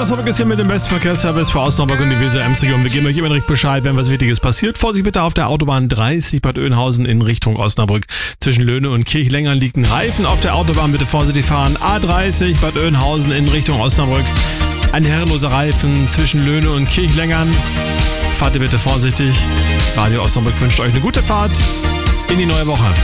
Osnabrück ist hier mit dem besten Verkehrsservice für Osnabrück und die Weser-Ems-Region. Wir geben euch immer direkt Bescheid, wenn was Wichtiges passiert. Vorsicht bitte auf der Autobahn 30 Bad Oeynhausen in Richtung Osnabrück. Zwischen Löhne und Kirchlängern liegt ein Reifen auf der Autobahn. Bitte vorsichtig fahren. A30 Bad Oeynhausen in Richtung Osnabrück. Ein herrenloser Reifen zwischen Löhne und Kirchlängern. Fahrt ihr bitte vorsichtig. Radio Osnabrück wünscht euch eine gute Fahrt in die neue Woche.